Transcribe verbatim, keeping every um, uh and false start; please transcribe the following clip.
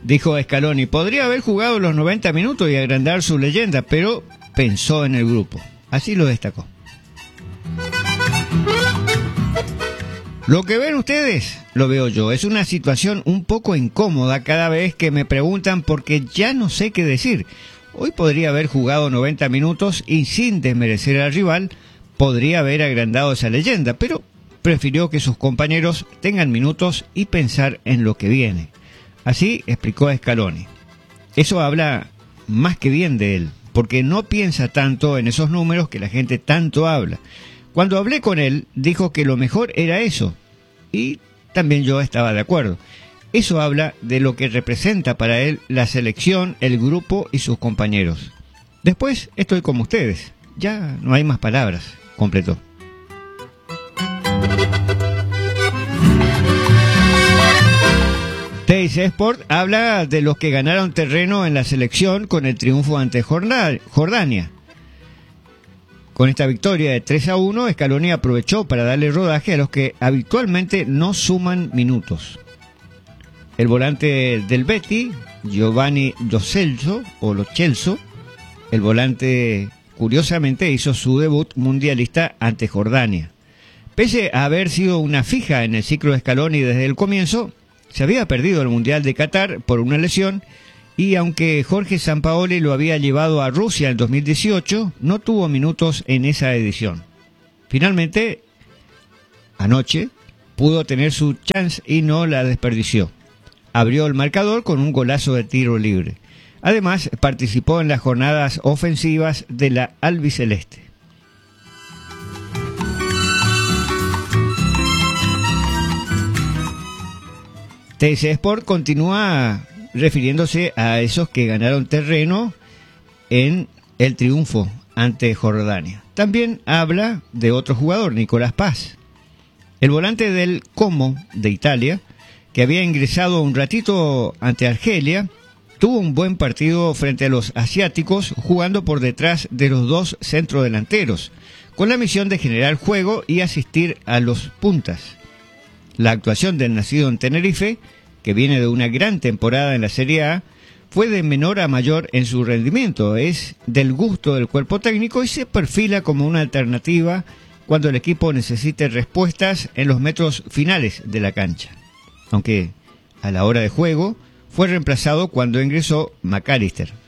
Dijo Scaloni, podría haber jugado los noventa minutos y agrandar su leyenda, pero pensó en el grupo. Así lo destacó. Lo que ven ustedes, lo veo yo. Es una situación un poco incómoda cada vez que me preguntan porque ya no sé qué decir. Hoy podría haber jugado noventa minutos y sin desmerecer al rival, podría haber agrandado esa leyenda, pero prefirió que sus compañeros tengan minutos y pensar en lo que viene. Así explicó Scaloni. Eso habla más que bien de él, porque no piensa tanto en esos números que la gente tanto habla. Cuando hablé con él, dijo que lo mejor era eso, y también yo estaba de acuerdo. Eso habla de lo que representa para él la selección, el grupo y sus compañeros. Después estoy como ustedes, ya no hay más palabras, completó. T C Sport habla de los que ganaron terreno en la selección con el triunfo ante Jordania. Con esta victoria de tres a uno, Scaloni aprovechó para darle rodaje a los que habitualmente no suman minutos. El volante del Betis, Giovanni Lo Celso, o Lo Celso, el volante curiosamente hizo su debut mundialista ante Jordania. Pese a haber sido una fija en el ciclo de Scaloni desde el comienzo, se había perdido el Mundial de Qatar por una lesión y aunque Jorge Sampaoli lo había llevado a Rusia en dos mil dieciocho, no tuvo minutos en esa edición. Finalmente, anoche, pudo tener su chance y no la desperdició. Abrió el marcador con un golazo de tiro libre. Además, participó en las jornadas ofensivas de la albiceleste. T C Sport continúa refiriéndose a esos que ganaron terreno en el triunfo ante Jordania. También habla de otro jugador, Nicolás Paz, el volante del Como de Italia, que había ingresado un ratito ante Argelia, tuvo un buen partido frente a los asiáticos, jugando por detrás de los dos centrodelanteros, con la misión de generar juego y asistir a los puntas. La actuación del nacido en Tenerife, que viene de una gran temporada en la Serie A, fue de menor a mayor en su rendimiento. Es del gusto del cuerpo técnico y se perfila como una alternativa cuando el equipo necesite respuestas en los metros finales de la cancha. Aunque a la hora de juego fue reemplazado cuando ingresó McAllister.